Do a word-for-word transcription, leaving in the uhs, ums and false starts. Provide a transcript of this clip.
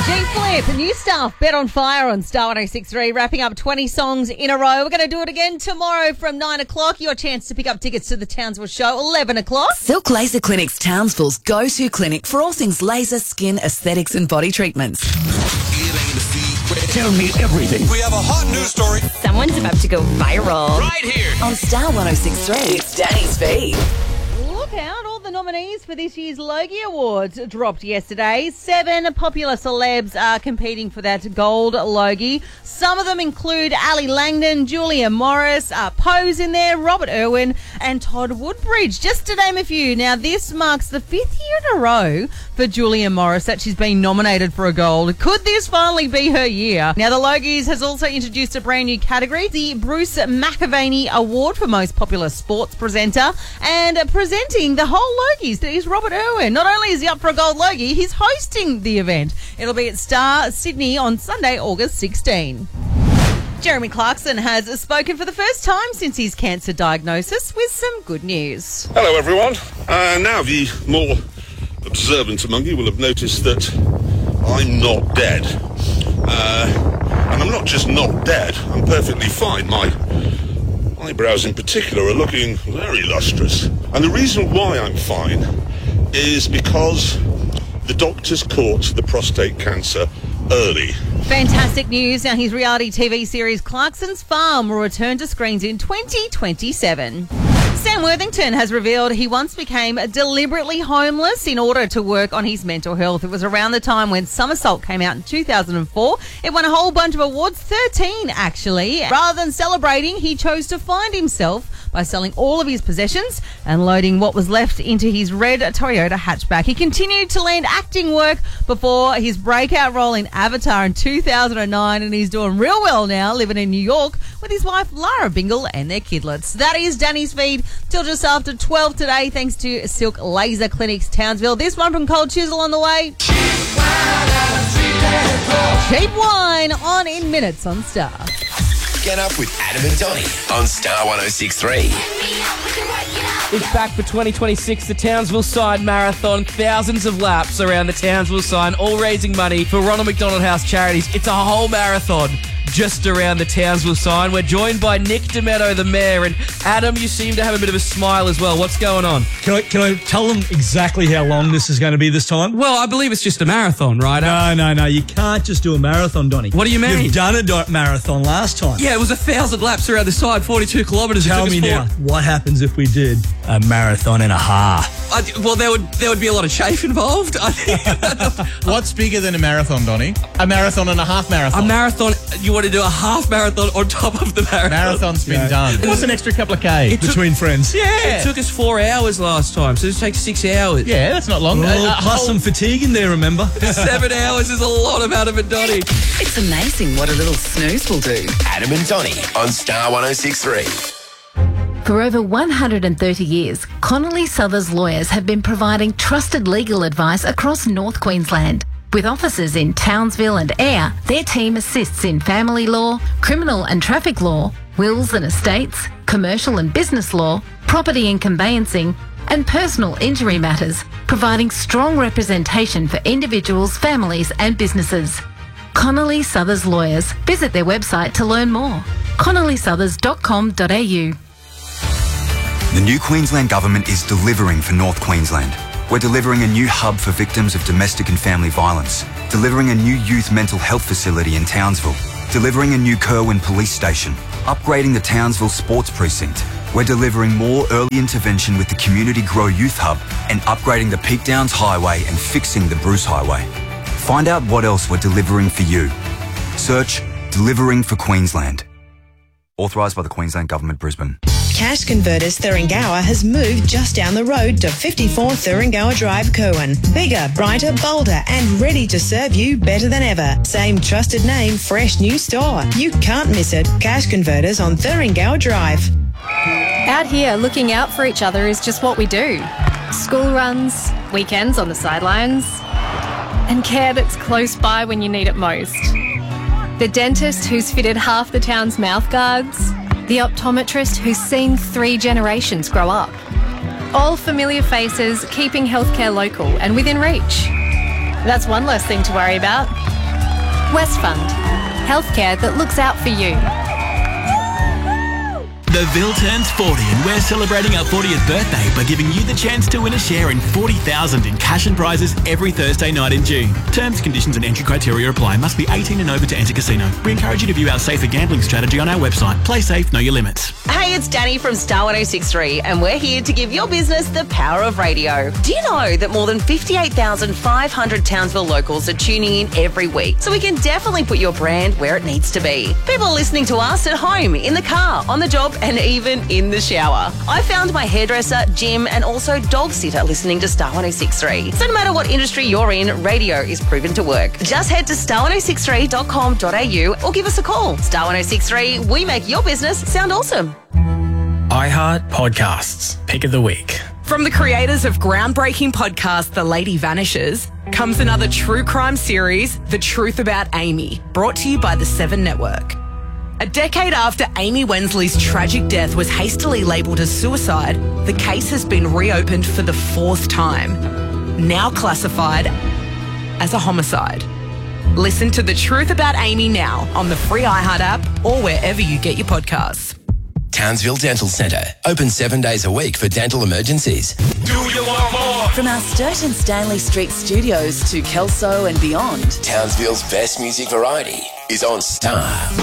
G-Flip, new stuff, Bet on Fire on Star one oh six three, wrapping up twenty songs in a row. We're going to do it again tomorrow from nine o'clock. Your chance to pick up tickets to the Townsville show, eleven o'clock. Silk Laser Clinic's Townsville's go-to clinic for all things laser, skin, aesthetics and body treatments. Tell me everything. We have a hot news story. Someone's about to go viral. Right here. On Star one oh six three, it's Danny's feed. Look out, all the nominees for this year's Logie Awards dropped yesterday. Seven popular celebs are competing for that gold Logie. Some of them include Ali Langdon, Julia Morris, uh, Pose in there, Robert Irwin and Todd Woodbridge, just to name a few. Now, this marks the fifth year in a row for Julia Morris that she's been nominated for a gold. Could this finally be her year? Now, the Logies has also introduced a brand new category, the Bruce McAvaney Award for Most Popular Sports Presenter, and uh, presenting the whole Logies is Robert Irwin. Not only is he up for a gold Logie, he's hosting the event. It'll be at Star Sydney on Sunday, August sixteenth. Jeremy Clarkson has spoken for the first time since his cancer diagnosis with some good news. Hello everyone. Uh, now the more observant among you will have noticed that I'm not dead. Uh, and I'm not just not dead, I'm perfectly fine. My eyebrows in particular are looking very lustrous. And the reason why I'm fine is because the doctors caught the prostate cancer early. Fantastic news. Now, his reality T V series Clarkson's Farm will return to screens in twenty twenty-seven. Sam Worthington has revealed he once became deliberately homeless in order to work on his mental health. It was around the time when Somersault came out in two thousand four. It won a whole bunch of awards, thirteen actually. Rather than celebrating, he chose to find himself by selling all of his possessions and loading what was left into his red Toyota hatchback. He continued to land acting work before his breakout role in Avatar in two thousand nine, and he's doing real well now, living in New York with his wife Lara Bingle and their kidlets. That is Danny's feed till just after twelve today, thanks to Silk Laser Clinics Townsville. This one from Cold Chisel on the way. Cheap wine on in minutes on Star. Get up with Adam and Donny on Star one oh six three. It's back for twenty twenty-six, the Townsville Sign Marathon. Thousands of laps around the Townsville Sign, all raising money for Ronald McDonald House Charities. It's a whole marathon just around the Townsville Sign. We're joined by Nick Demetto, the mayor, and Adam, you seem to have a bit of a smile as well. What's going on? Can I, can I tell them exactly how long this is going to be this time? Well, I believe it's just a marathon, right? No, no, no. You can't just do a marathon, Donny. What do you mean? You've done a do- marathon last time. Yeah, it was a thousand laps around the side, forty-two kilometres. Tell me now, what happens if we did a marathon and a half? I, well, there would there would be a lot of chafe involved. I think. What's bigger than a marathon, Donny? A marathon and a half marathon. A marathon, you want to do a half marathon on top of the marathon. Marathon's been Yeah. done. What's an extra couple of K? It took- Between friends. Yeah. It took us four hours last time, so it takes six hours. Yeah, that's not long. Oh, A- a plus whole- some fatigue in there, remember? Seven hours is a lot of Adam and Donny. It's amazing what a little snooze will do. Adam and Donny on Star one oh six three. For over one hundred thirty years, Connolly Southers lawyers have been providing trusted legal advice across North Queensland. With offices in Townsville and Ayr, their team assists in family law, criminal and traffic law, wills and estates, commercial and business law, property and conveyancing, and personal injury matters, providing strong representation for individuals, families and businesses. Connolly Southers Lawyers. Visit their website to learn more. connolly southers dot com dot a u. The new Queensland Government is delivering for North Queensland. We're delivering a new hub for victims of domestic and family violence, delivering a new youth mental health facility in Townsville, delivering a new Kerwin police station, upgrading the Townsville Sports Precinct. We're delivering more early intervention with the Community Grow Youth Hub and upgrading the Peak Downs Highway and fixing the Bruce Highway. Find out what else we're delivering for you. Search Delivering for Queensland. Authorised by the Queensland Government, Brisbane. Cash Converters Thuringowa has moved just down the road to fifty-four Thuringowa Drive, Kerwin. Bigger, brighter, bolder and ready to serve you better than ever. Same trusted name, fresh new store. You can't miss it. Cash Converters on Thuringowa Drive. Out here, looking out for each other is just what we do. School runs, weekends on the sidelines, and care that's close by when you need it most. The dentist who's fitted half the town's mouth guards, the optometrist who's seen three generations grow up. All familiar faces, keeping healthcare local and within reach. That's one less thing to worry about. Westfund. Healthcare that looks out for you. The Ville turns forty and we're celebrating our fortieth birthday by giving you the chance to win a share in forty thousand dollars in cash and prizes every Thursday night in June. Terms, conditions and entry criteria apply. Must be eighteen and over to enter casino. We encourage you to view our safer gambling strategy on our website. Play safe, know your limits. Hey, it's Danny from Star one oh six point three and we're here to give your business the power of radio. Do you know that more than fifty-eight thousand five hundred Townsville locals are tuning in every week? So we can definitely put your brand where it needs to be. People are listening to us at home, in the car, on the job and even in the shower. I found my hairdresser, gym and also dog sitter listening to Star one oh six point three. So no matter what industry you're in, radio is proven to work. Just head to star one oh six three dot com dot a u or give us a call. Star one oh six point three, we make your business sound awesome. iHeart Podcasts, Pick of the Week. From the creators of groundbreaking podcast The Lady Vanishes comes another true crime series, The Truth About Amy, brought to you by the Seven Network. A decade after Amy Wensley's tragic death was hastily labelled as suicide, the case has been reopened for the fourth time, now classified as a homicide. Listen to The Truth About Amy now on the free iHeart app or wherever you get your podcasts. Townsville Dental Centre, open seven days a week for dental emergencies. Do you want more? From our Sturt and Stanley Street studios to Kelso and beyond, Townsville's best music variety is on Star.